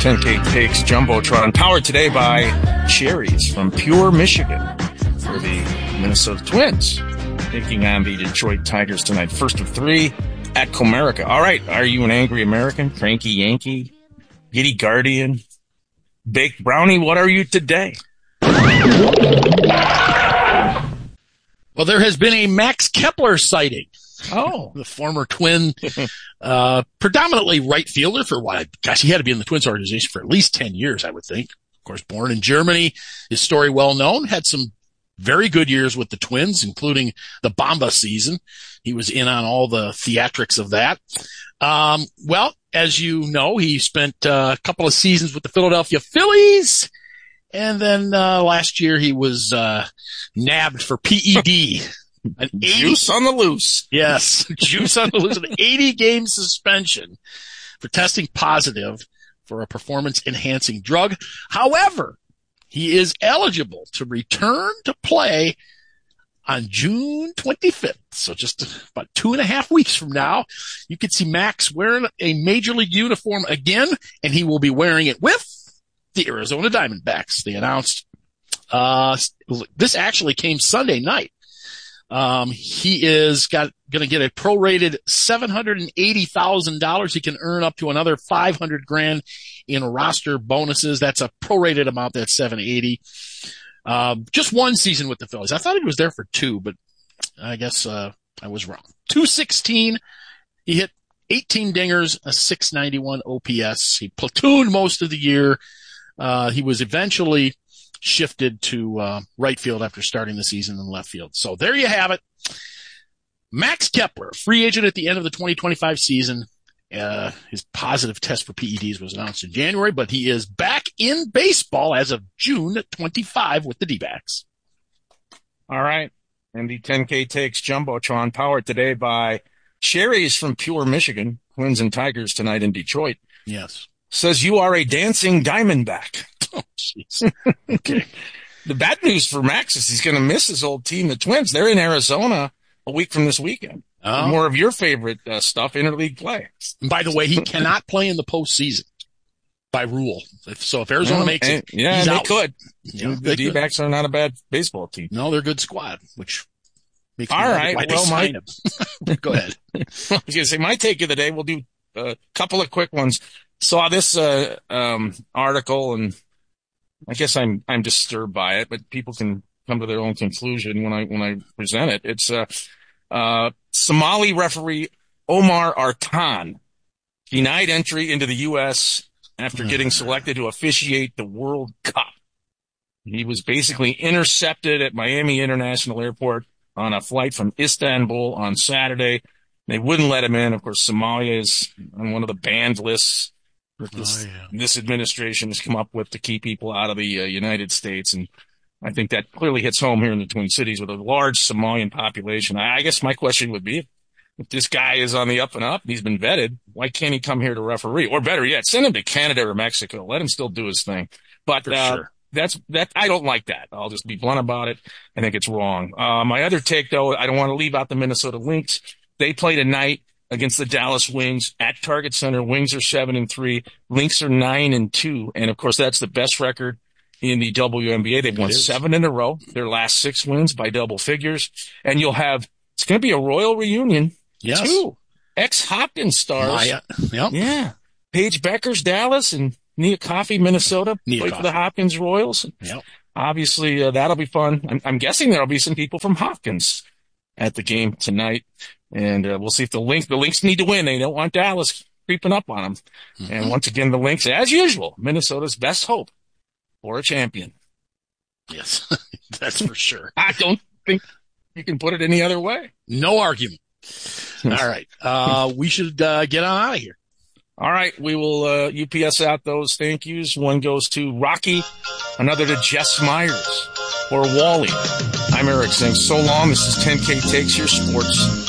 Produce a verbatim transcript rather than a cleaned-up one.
ten K Takes Jumbotron, powered today by cherries from Pure, Michigan for the Minnesota Twins, taking on the Detroit Tigers tonight. First of three at Comerica. All right, are you an angry American, cranky Yankee, giddy Guardian, baked brownie? What are you today? Well, there has been a Max Kepler sighting. Oh, the former Twin, uh, predominantly right fielder for what? Gosh, he had to be in the Twins organization for at least ten years, I would think. Of course, born in Germany, his story well known, had some very good years with the Twins, including the Bomba season. He was in on all the theatrics of that. Um, well, as you know, he spent uh, a couple of seasons with the Philadelphia Phillies. And then, uh, last year he was, uh, nabbed for P E D. An eighty, juice on the loose. Yes, juice on the loose. An eighty game suspension for testing positive for a performance-enhancing drug. However, he is eligible to return to play on June twenty-fifth. So just about two and a half weeks from now, you could see Max wearing a Major League uniform again, and he will be wearing it with the Arizona Diamondbacks. They announced, uh, this actually came Sunday night. Um, he is got, gonna get a prorated seven hundred eighty thousand dollars. He can earn up to another five hundred grand in roster bonuses. That's a prorated amount. That's seven eighty. Um, just one season with the Phillies. I thought he was there for two, but I guess, uh, I was wrong. two sixteen. He hit eighteen dingers, a six ninety-one O P S. He platooned most of the year. Uh, he was eventually shifted to uh, right field after starting the season in left field. So there you have it. Max Kepler, free agent at the end of the twenty twenty-five season. Uh, his positive test for P E Ds was announced in January, but he is back in baseball as of June twenty-fifth with the D-backs. All right. And the ten K Takes Jumbotron, powered today by cherries from Pure, Michigan. Twins and Tigers tonight in Detroit. Yes. Says you are a dancing Diamondback. Oh, jeez. Okay. The bad news for Max is he's going to miss his old team, the Twins. They're in Arizona a week from this weekend. Oh. More of your favorite uh, stuff, interleague play. And by the way, he cannot play in the postseason by rule. So if Arizona well, makes it, yeah, he's they out. could. Yeah, the D-backs are not a bad baseball team. No, they're a good squad, which makes all me right. why Well, my go ahead. I was going to say my take of the day. We'll do a couple of quick ones. Saw this uh, um, article, and I guess I'm I'm disturbed by it, but people can come to their own conclusion when I when I present it. It's uh, uh, Somali referee Omar Artan denied entry into the U S after getting selected to officiate the World Cup. He was basically intercepted at Miami International Airport on a flight from Istanbul on Saturday. They wouldn't let him in. Of course, Somalia is on one of the banned lists that this, oh, yeah. this administration has come up with to keep people out of the uh, United States. And I think that clearly hits home here in the Twin Cities with a large Somalian population. I, I guess my question would be, if this guy is on the up and up, he's been vetted, why can't he come here to referee? Or better yet, send him to Canada or Mexico. Let him still do his thing. But, For uh, sure. that's, that, I don't like that. I'll just be blunt about it. I think it's wrong. Uh, my other take though, I don't want to leave out the Minnesota Lynx. They play tonight against the Dallas Wings at Target Center. Wings are seven and three. Lynx are nine and two. And of course, that's the best record in the W N B A. They've won seven in a row. Their last six wins by double figures. And you'll have, it's going to be a royal reunion. Yes. Two ex-Hopkins stars. Maya. Yep. Yeah. Paige Becker's Dallas and Nia Coffey, Minnesota. Nia Play Coffey. for the Hopkins Royals. Yep. Obviously, uh, that'll be fun. I'm, I'm guessing there'll be some people from Hopkins at the game tonight. And uh, we'll see if the Lynx, the Lynx need to win. They don't want Dallas creeping up on them. Mm-hmm. And once again, the Lynx, as usual, Minnesota's best hope for a champion. Yes, that's for sure. I don't think you can put it any other way. No argument. All right. Uh, we should uh, get on out of here. All right. We will uh, U P S out those thank yous. One goes to Rocky, another to Jess Myers or Wally. I'm Eric saying so long. This is ten K Takes Your Sports.